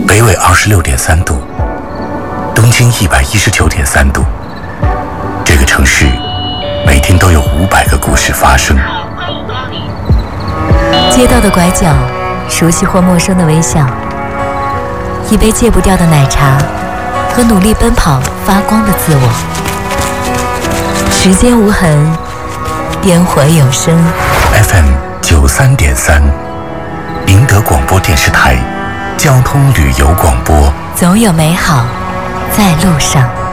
北纬26.3度，东经119.3度。这个城市每天都有500个故事发生。 街道的拐角，熟悉或陌生的微笑，一杯戒不掉的奶茶和努力奔跑发光的自我。时间无痕，烟火有声。 FM 93.3，宁德广播电视台交通旅游广播， 总有美好在路上。